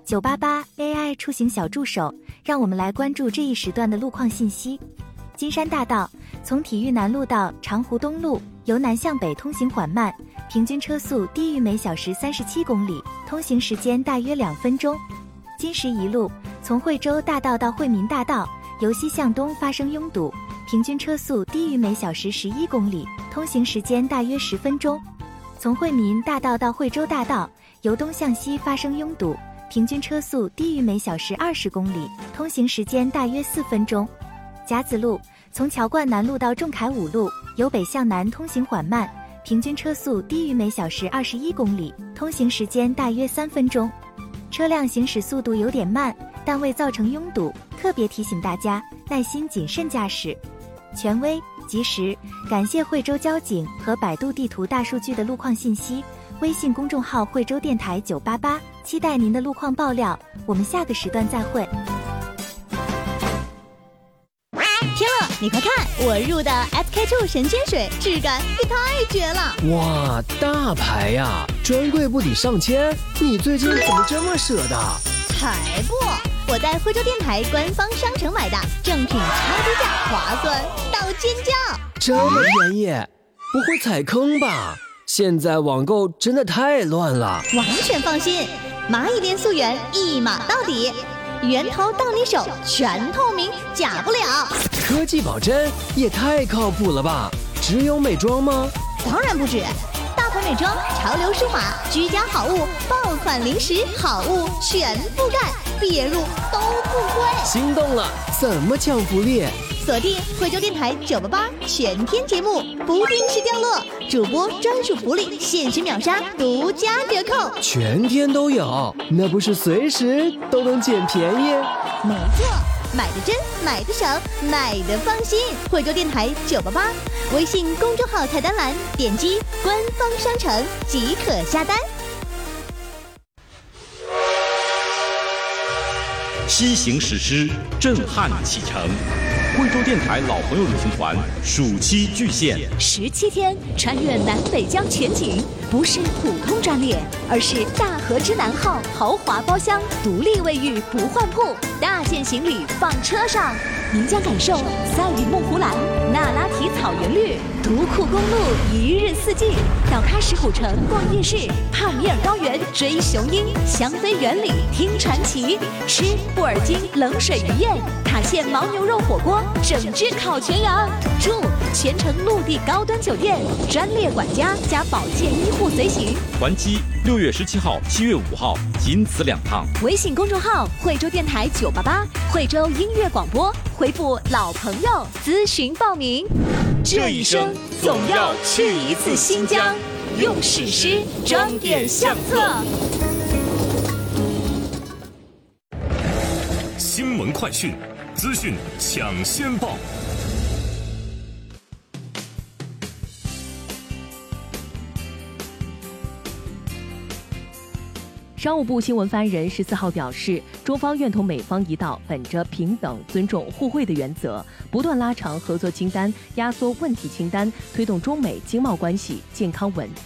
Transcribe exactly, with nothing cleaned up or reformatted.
九八八 A I 出行小助手，让我们来关注这一时段的路况信息。金山大道从体育南路到长湖东路，由南向北通行缓慢，平均车速低于每小时三十七公里，通行时间大约两分钟。金石一路从惠州大道到惠民大道，由西向东发生拥堵，平均车速低于每小时十一公里，通行时间大约十分钟。从惠民大道到惠州大道，由东向西发生拥堵，平均车速低于每小时二十公里，通行时间大约四分钟。甲子路从桥冠南路到仲恺五路，由北向南通行缓慢，平均车速低于每小时二十一公里，通行时间大约三分钟。车辆行驶速度有点慢，但未造成拥堵，特别提醒大家耐心谨慎驾驶。权威及时，感谢惠州交警和百度地图大数据的路况信息。微信公众号惠州电台九八八，期待您的路况爆料，我们下个时段再会。 天乐，你快看，我入的 S K two 神仙水，质感也太绝了！ 哇，大牌呀，专柜不抵上千，你最近怎么这么舍得？ 才不，我在惠州电台官方商城买的，正品超低价，划算到尖叫！ 这么便宜，不会踩坑吧？现在网购真的太乱了， 完全放心，蚂蚁链溯源一码到底，源头到你手，全透明，假不了。 科技保真也太靠谱了吧？只有美妆吗？ 当然不止，大牌美妆、潮流舒华、居家好物、爆款零食好物全覆盖，别入都不贵。 心动了，怎么抢福利？ 锁定惠州电台九八八全天节目，不定时掉落，主播专属福利，限时秒杀，独家折扣， 全天都有，那不是随时都能捡便宜？ 没错，买的真，买的省，买的放心。惠州电台九八八，微信公众号菜单栏点击官方商城即可下单。 西行史诗，震撼启程。惠州电台老朋友旅行团暑期巨献， 十七天穿越南北疆全景，不是普通专列，而是大和之南号豪华包厢，独立卫浴不换铺，大件行李放车上，您将感受赛里木湖蓝、那拉提草原绿、独库公路一日四季，到喀什古城逛夜市，帕米尔高原追雄鹰，香妃园里听传奇，吃布尔津冷水鱼宴，塔县牦牛肉火锅，整只烤全羊，住全程陆地高端酒店，专列管家加保健医护随行。 还机六月十七号、七月五号，仅此两趟。 微信公众号惠州电台九八八，惠州音乐广播，回复老朋友咨询报名。 这一生总要去一次新疆， 用史诗装点相册。 新闻快讯，资讯抢先报。 商务部新闻发言人十四号表示，中方愿同美方一道，本着平等、尊重、互惠的原则，不断拉长合作清单，压缩问题清单，推动中美经贸关系健康稳定。